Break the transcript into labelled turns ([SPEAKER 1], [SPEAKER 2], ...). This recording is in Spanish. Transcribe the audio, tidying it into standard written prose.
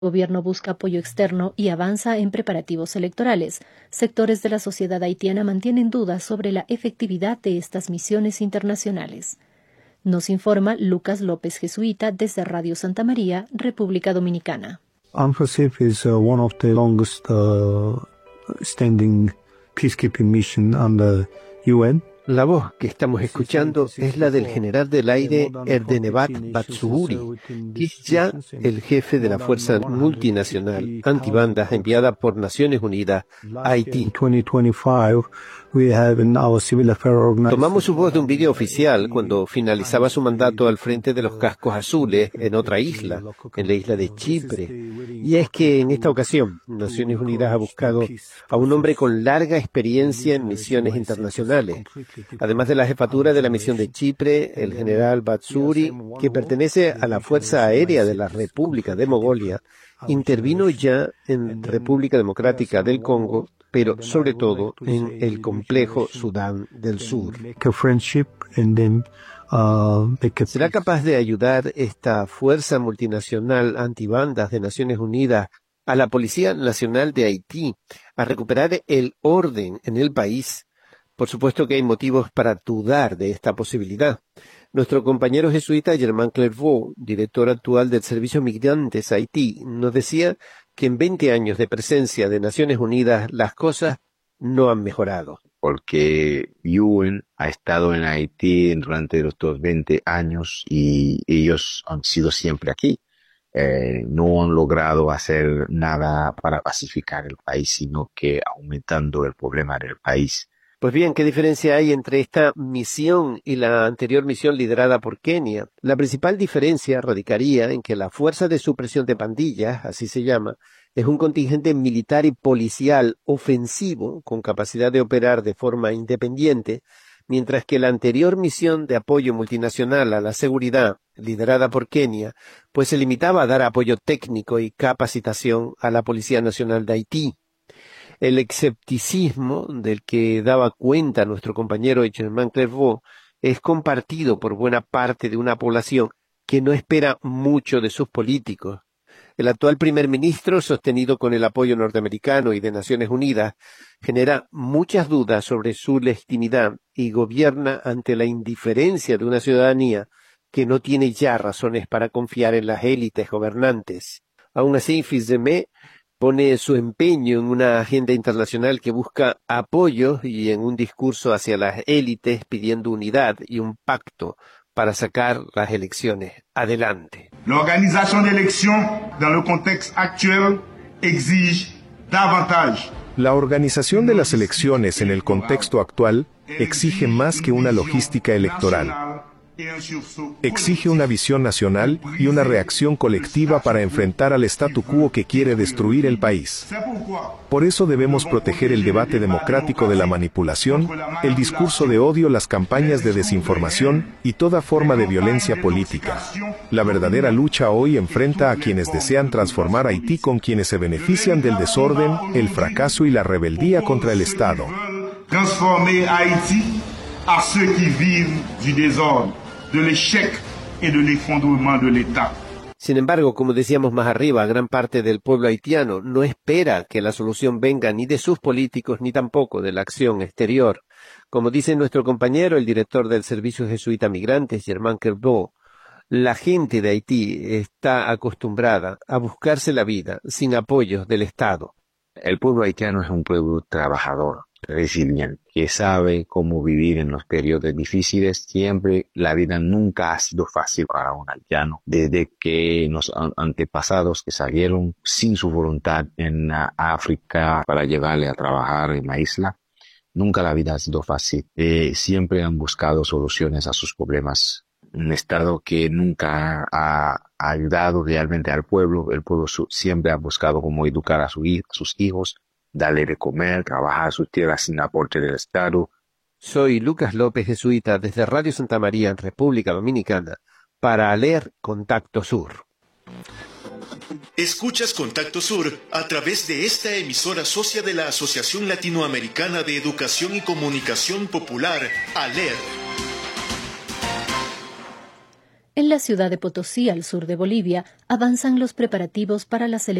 [SPEAKER 1] El gobierno busca apoyo externo y avanza en preparativos electorales. Sectores de la sociedad haitiana mantienen dudas sobre la efectividad de estas misiones internacionales. Nos informa Lucas López Jesuita desde Radio Santa María, República Dominicana.
[SPEAKER 2] UNFORCIF is one of the longest standing peacekeeping mission under UN.
[SPEAKER 3] La voz que estamos escuchando es la del general del aire Erdenebat Batsuburi, que es ya el jefe de la fuerza multinacional antibandas enviada por Naciones Unidas a Haití. Tomamos su voz de un vídeo oficial cuando finalizaba su mandato al frente de los cascos azules en otra isla, en la isla de Chipre. Y es que en esta ocasión Naciones Unidas ha buscado a un hombre con larga experiencia en misiones internacionales. Además de la jefatura de la misión de Chipre, el general Batsuri, que pertenece a la Fuerza Aérea de la República de Mongolia, intervino ya en República Democrática del Congo, pero sobre todo en el complejo Sudán del Sur. ¿Será capaz de ayudar esta fuerza multinacional antibandas de Naciones Unidas a la Policía Nacional de Haití a recuperar el orden en el país? Por supuesto que hay motivos para dudar de esta posibilidad. Nuestro compañero jesuita Germain Clairvaux, director actual del Servicio Migrantes Haití, nos decía que en 20 años de presencia de Naciones Unidas las cosas no han mejorado.
[SPEAKER 4] Porque UN ha estado en Haití durante estos 20 años y ellos han sido siempre aquí. No han logrado hacer nada para pacificar el país, sino que aumentando el problema del país.
[SPEAKER 3] Pues bien, ¿qué diferencia hay entre esta misión y la anterior misión liderada por Kenia? La principal diferencia radicaría en que la Fuerza de Supresión de Pandillas, así se llama, es un contingente militar y policial ofensivo con capacidad de operar de forma independiente, mientras que la anterior misión de apoyo multinacional a la seguridad, liderada por Kenia, pues se limitaba a dar apoyo técnico y capacitación a la Policía Nacional de Haití. El escepticismo del que daba cuenta nuestro compañero Germain Clairvaux es compartido por buena parte de una población que no espera mucho de sus políticos. El actual primer ministro, sostenido con el apoyo norteamericano y de Naciones Unidas, genera muchas dudas sobre su legitimidad y gobierna ante la indiferencia de una ciudadanía que no tiene ya razones para confiar en las élites gobernantes. Aún así, Fils-Aimé pone su empeño en una agenda internacional que busca apoyo y en un discurso hacia las élites pidiendo unidad y un pacto para sacar las elecciones adelante.
[SPEAKER 5] La organización de elecciones en el contexto actual exige davantage.
[SPEAKER 6] La organización de las elecciones en el contexto actual exige más que una logística electoral. Exige una visión nacional y una reacción colectiva para enfrentar al statu quo que quiere destruir el país. Por eso debemos proteger el debate democrático de la manipulación, el discurso de odio, las campañas de desinformación y toda forma de violencia política. La verdadera lucha hoy enfrenta a quienes desean transformar Haití con quienes se benefician del desorden, el fracaso y la rebeldía contra el Estado.
[SPEAKER 5] Transformer Haïti a ceux qui vivent du désordre, de l'échec et de l'effondrement de l'État.
[SPEAKER 3] Sin embargo, como decíamos más arriba, gran parte del pueblo haitiano no espera que la solución venga ni de sus políticos ni tampoco de la acción exterior. Como dice nuestro compañero, el director del Servicio Jesuita Migrantes, Germain Clairvaux, la gente de Haití está acostumbrada a buscarse la vida sin apoyos del Estado.
[SPEAKER 4] El pueblo haitiano es un pueblo trabajador, resiliente, que sabe cómo vivir en los periodos difíciles. Siempre la vida nunca ha sido fácil para un haitiano. Desde que los antepasados que salieron sin su voluntad en África para llevarle a trabajar en la isla, nunca la vida ha sido fácil. Siempre han buscado soluciones a sus problemas. Un Estado que nunca ha ayudado realmente al pueblo. El pueblo siempre ha buscado cómo educar a sus hijos, darle de comer, trabajar sus tierras sin aporte del Estado.
[SPEAKER 3] Soy Lucas López Jesuita desde Radio Santa María en República Dominicana para leer Contacto Sur.
[SPEAKER 7] Escuchas Contacto Sur a través de esta emisora socia de la Asociación Latinoamericana de Educación y Comunicación Popular, ALER.
[SPEAKER 1] En la ciudad de Potosí, al sur de Bolivia, avanzan los preparativos para la celebración